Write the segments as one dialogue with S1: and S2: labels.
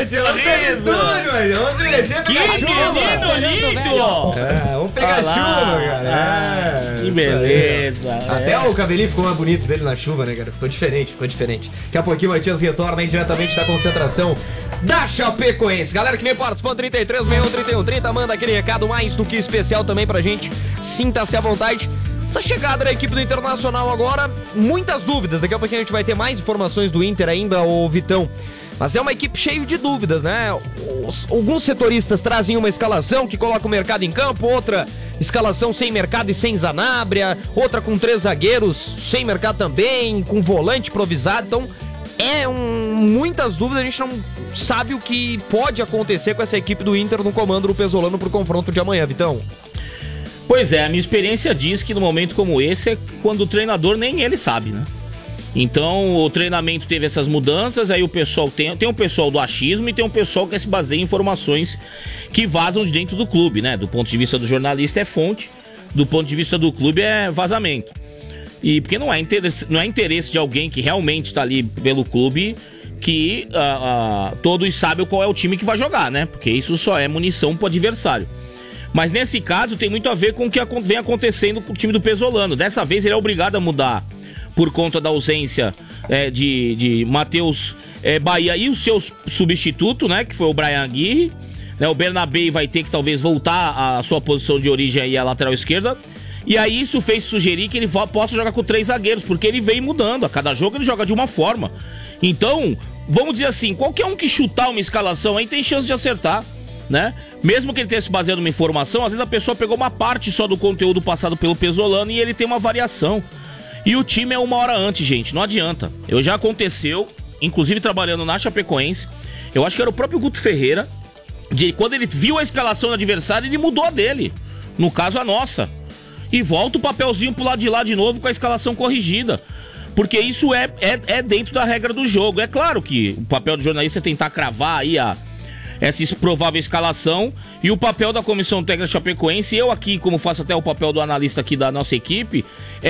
S1: tio. Vamos pegar estúdio, velho. Vamos pegar chuva.
S2: Que menino lindo!
S1: Vamos pegar chuva, cara.
S2: Que beleza.
S1: Até o cabelinho ficou mais bonito dele na chuva, né, cara? Ficou diferente. Daqui a pouquinho o Matias retorna aí diretamente da concentração da Chapecoense. Galera que vem participando, 33613130, manda aquele recado mais do que especial também pra gente. Sinta-se à vontade. Essa chegada da equipe do Internacional agora, muitas dúvidas. Daqui a pouquinho a gente vai ter mais informações do Inter ainda, ô Vitão. Mas é uma equipe cheia de dúvidas, né? Alguns setoristas trazem uma escalação que coloca o mercado em campo, outra escalação sem mercado e sem Zanabria, outra com 3 zagueiros sem mercado também, com volante improvisado. Então, muitas dúvidas, a gente não sabe o que pode acontecer com essa equipe do Inter no comando do Pesolano pro confronto de amanhã, Vitão.
S2: Pois é, a minha experiência diz que no momento como esse é quando o treinador nem ele sabe, né? Então o treinamento teve essas mudanças, aí o pessoal tem um pessoal do achismo e tem um pessoal que se baseia em informações que vazam de dentro do clube, né? Do ponto de vista do jornalista é fonte, do ponto de vista do clube é vazamento. E porque não é interesse de alguém que realmente está ali pelo clube que todos sabem qual é o time que vai jogar, né? Porque isso só é munição pro adversário. Mas nesse caso tem muito a ver com o que vem acontecendo com o time do Pesolano. Dessa vez ele é obrigado a mudar por conta da ausência de Matheus Bahia e o seu substituto, né? Que foi o Brian Aguirre. Né, o Bernabé vai ter que talvez voltar à sua posição de origem aí, à lateral esquerda. E aí isso fez sugerir que ele possa jogar com 3 zagueiros, porque ele vem mudando. A cada jogo ele joga de uma forma. Então, vamos dizer assim, qualquer um que chutar uma escalação aí tem chance de acertar, né? Mesmo que ele tenha se baseado numa informação, às vezes a pessoa pegou uma parte só do conteúdo passado pelo Pesolano e ele tem uma variação. E o time é 1 hora antes, gente, não adianta. Já aconteceu, inclusive trabalhando na Chapecoense, eu acho que era o próprio Guto Ferreira, quando ele viu a escalação do adversário, ele mudou a dele. No caso, a nossa. E volta o papelzinho pro lado de lá de novo com a escalação corrigida. Porque isso é dentro da regra do jogo. É claro que o papel do jornalista é tentar cravar aí essa provável escalação, e o papel da Comissão Técnica Chapecoense, eu aqui, como faço até o papel do analista aqui da nossa equipe,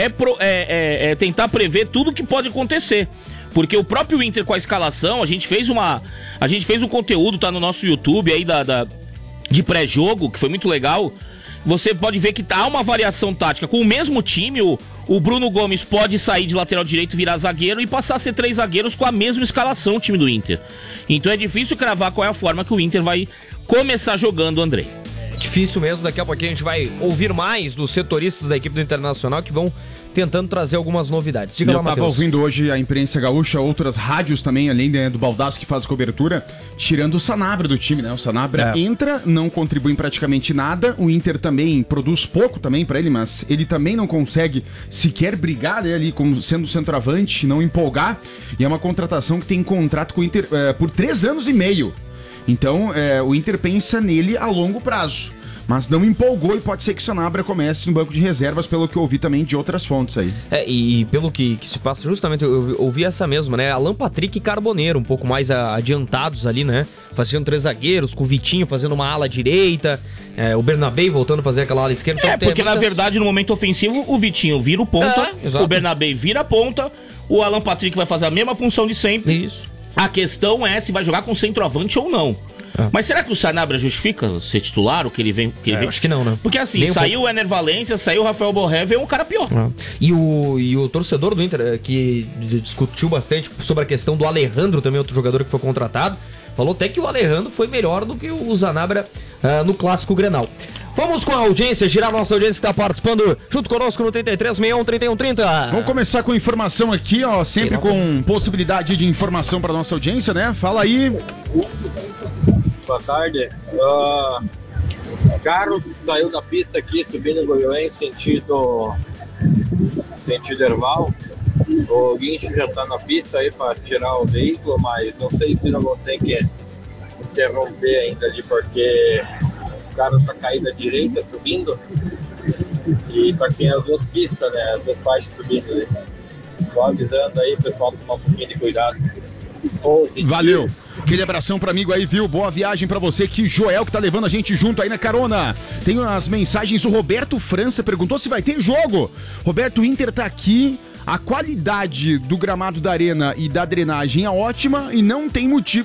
S2: é tentar prever tudo que pode acontecer. Porque o próprio Inter com a escalação, a gente fez um conteúdo, tá no nosso YouTube aí de pré-jogo, que foi muito legal. Você pode ver que há uma variação tática. Com o mesmo time, o Bruno Gomes pode sair de lateral direito, virar zagueiro e passar a ser 3 zagueiros com a mesma escalação, o time do Inter. Então é difícil cravar qual é a forma que o Inter vai começar jogando, Andrei.
S1: Difícil mesmo, daqui a pouquinho a gente vai ouvir mais dos setoristas da equipe do Internacional que vão tentando trazer algumas novidades. Diga lá, Matheus.
S3: Eu tava ouvindo hoje a imprensa gaúcha, outras rádios também, além do Baldasso que faz cobertura, tirando o Sanabria do time, né? O Sanabria entra, não contribui em praticamente nada, o Inter também produz pouco também pra ele, mas ele também não consegue sequer brigar, né, ali como sendo centroavante, não empolgar, e é uma contratação que tem contrato com o Inter por 3 anos e meio. Então, o Inter pensa nele a longo prazo. Mas não empolgou e pode ser que o Sanabria comece no banco de reservas, pelo que eu ouvi também de outras fontes aí.
S1: E pelo que se passa, justamente, eu ouvi essa mesma, né? Alan Patrick e Carboneiro, um pouco mais adiantados ali, né? Fazendo 3 zagueiros, com o Vitinho fazendo uma ala direita, o Bernabé voltando a fazer aquela ala esquerda. Então,
S2: porque na verdade no momento ofensivo o Vitinho vira o ponta, o Bernabé vira a ponta, o Alan Patrick vai fazer a mesma função de sempre.
S1: Isso.
S2: A questão é se vai jogar com centroavante ou não. Mas será que o Sanabria justifica ser titular, o que ele vem?
S1: Acho que não, né?
S2: Porque assim, saiu o Ener Valencia, saiu o Rafael Borré, veio um cara pior.
S1: E o torcedor do Inter, que discutiu bastante sobre a questão do Alejandro, também outro jogador que foi contratado, falou até que o Alejandro foi melhor do que o Sanabria no Clássico Grenal. Vamos com a audiência, girar a nossa audiência que está participando junto conosco no 33613130.
S3: Vamos começar com informação aqui, ó, sempre com possibilidade de informação para nossa audiência, né? Fala aí.
S4: Boa tarde. O carro saiu da pista aqui, subindo Goiânia, sentido Erval. O guincho já está na pista aí para tirar o veículo, mas não sei se não vou ter que interromper ainda ali, porque o carro está caído à direita, subindo. E só que tem as 2 pistas, né? As 2 faixas subindo ali. Só avisando aí, pessoal, tomar um pouquinho de cuidado.
S3: Valeu. Aquele abração pro amigo aí, viu? Boa viagem pra você, que Joel que tá levando a gente junto aí na carona. Tem as mensagens, o Roberto França perguntou se vai ter jogo. Roberto, o Inter tá aqui, a qualidade do gramado da arena e da drenagem é ótima e não tem motivo